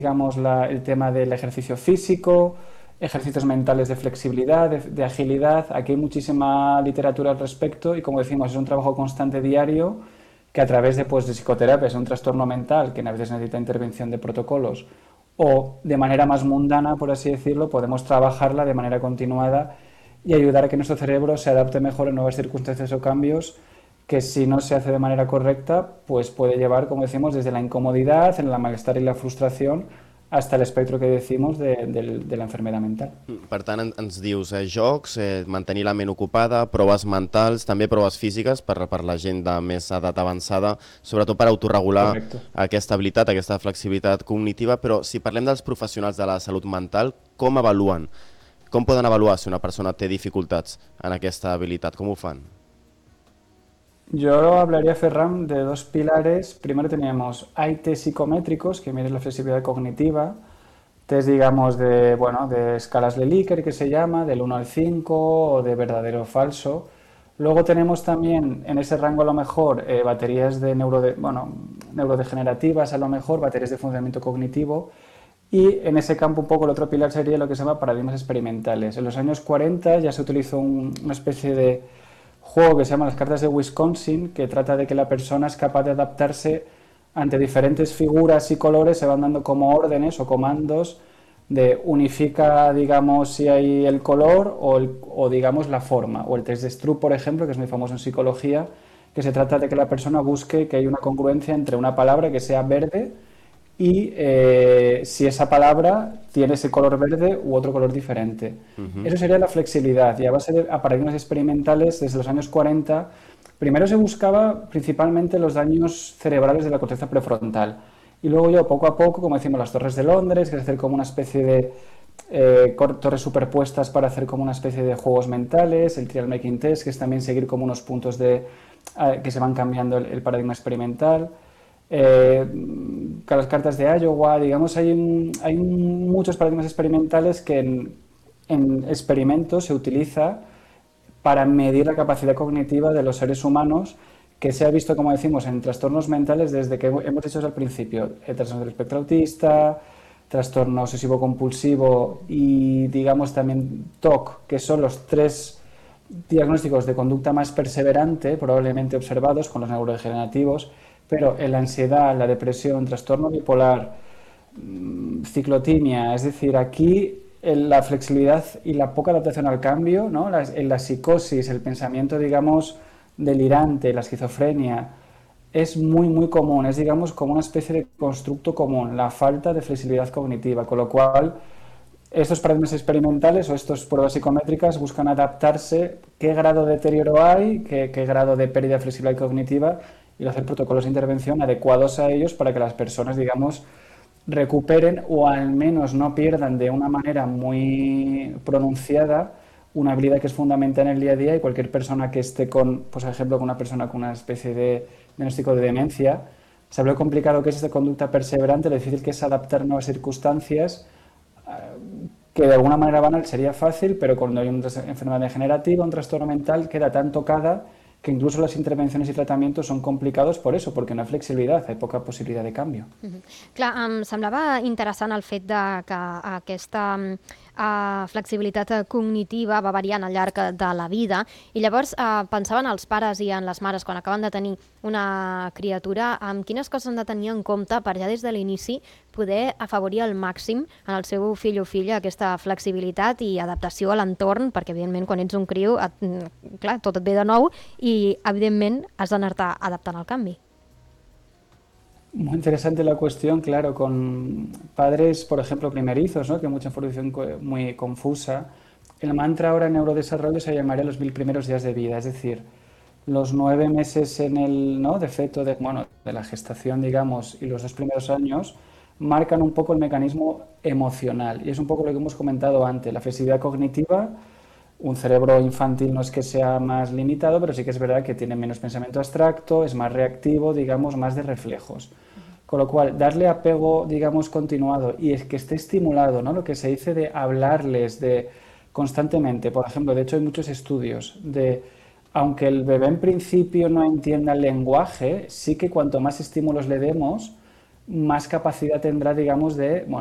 digamos, el tema del ejercicio físico, ejercicios mentales de flexibilidad, de agilidad. Aquí hay muchísima literatura al respecto y, como decimos, es un trabajo constante diario que a través de, pues, de psicoterapias, un trastorno mental que a veces necesita intervención de protocolos o de manera más mundana, por así decirlo, podemos trabajarla de manera continuada y ayudar a que nuestro cerebro se adapte mejor a nuevas circunstancias o cambios que si no se hace de manera correcta, pues puede llevar, como decimos, desde la incomodidad, el malestar y la frustración hasta el espectro que decimos de la enfermedad mental. Per tant, ens dius jocs, mantenir la ment ocupada, proves mentals, també proves físiques per la gent de més edat avançada, sobretot per autorregular Correcto. aquesta habilitat, aquesta flexibilitat cognitiva, però si parlem dels professionals de la salut mental, com evaluen? Com poden avaluar si una persona té dificultats en aquesta habilitat? Com ho fan? Yo hablaría, Ferran, de dos pilares. Primero teníamos, hay test psicométricos que miden la flexibilidad cognitiva, test, digamos, de, bueno, de escalas de Likert, que se llama, del 1 al 5 o de verdadero o falso. Luego tenemos también en ese rango a lo mejor baterías de bueno, neurodegenerativas, a lo mejor baterías de funcionamiento cognitivo. Y en ese campo un poco el otro pilar sería lo que se llama paradigmas experimentales. En los años 40 ya se utilizó una especie de juego que se llama las cartas de Wisconsin, que trata de que la persona es capaz de adaptarse ante diferentes figuras y colores, se van dando como órdenes o comandos de unifica, digamos, si hay el color o digamos, la forma. O el test de Stroop, por ejemplo, que es muy famoso en psicología, que se trata de que la persona busque que hay una congruencia entre una palabra que sea verde y si esa palabra tiene ese color verde u otro color diferente. Eso sería la flexibilidad. Y a base de paradigmas experimentales, desde los años 40, primero se buscaba principalmente los daños cerebrales de la corteza prefrontal. Y luego yo, poco a poco, como decimos, las torres de Londres, que es hacer como una especie de torres superpuestas para hacer como una especie de juegos mentales, el trial making test, que es también seguir como unos puntos que se van cambiando el paradigma experimental. Las cartas de Iowa, digamos, hay muchos paradigmas experimentales que en experimentos se utiliza para medir la capacidad cognitiva de los seres humanos, que se ha visto, como decimos, en trastornos mentales desde que hemos dicho al principio, el trastorno del espectro autista, trastorno obsesivo-compulsivo y, digamos, también TOC, que son los tres diagnósticos de conducta más perseverante probablemente observados con los neurodegenerativos, pero en la ansiedad, la depresión, trastorno bipolar, ciclotimia, es decir, aquí la flexibilidad y la poca adaptación al cambio, ¿no? En la psicosis, el pensamiento, digamos, delirante, la esquizofrenia, es muy, muy común, es, digamos, como una especie de constructo común, la falta de flexibilidad cognitiva, con lo cual estos paradigmas experimentales o estas pruebas psicométricas buscan adaptarse, qué grado de deterioro hay, qué grado de pérdida de flexibilidad cognitiva y hacer protocolos de intervención adecuados a ellos para que las personas, digamos, recuperen o al menos no pierdan de una manera muy pronunciada una habilidad que es fundamental en el día a día y cualquier persona que esté con, pues, por ejemplo, con una persona con una especie de diagnóstico de demencia, sabe lo complicado que es esta conducta perseverante, lo difícil que es adaptar nuevas circunstancias que de alguna manera banal sería fácil, pero cuando hay una enfermedad degenerativa, un trastorno mental, queda tan tocada que incluso las intervenciones y tratamientos son complicados por eso, porque no hay flexibilitat, hay poca possibilitat de canvi. Clar, em semblava interessant el fet de que aquesta flexibilitat cognitiva va variant al llarg de la vida i llavors pensava en els pares i en les mares quan acaben de tenir una criatura, amb quines coses han de tenir en compte per ja des de l'inici poder afavorir al màxim en el seu fill o filla aquesta flexibilitat i adaptació a l'entorn, perquè evidentment quan ets un criu, clar, tot et ve de nou i evidentment has d'anar-te adaptant al canvi. Muy interesante la cuestión, claro, con padres, por ejemplo, primerizos, ¿no? Que hay mucha información muy confusa. El mantra ahora en neurodesarrollo se llamaría los 1000 primeros días de vida, es decir, los 9 meses en el, ¿no? de feto, de la gestación, digamos, y los 2 primeros años marcan un poco el mecanismo emocional. Y es un poco lo que hemos comentado antes, la flexibilidad cognitiva. Un cerebro infantil no es que sea más limitado, pero sí que es verdad que tiene menos pensamiento abstracto, es más reactivo, digamos, más de reflejos. Con lo cual, darle apego, digamos, continuado y es que esté estimulado, ¿no? Lo que se dice de hablarles de constantemente. Por ejemplo, de hecho hay muchos estudios de, aunque el bebé en principio no entienda el lenguaje, sí que cuanto más estímulos le demos, más capacidad tendrá, digamos, de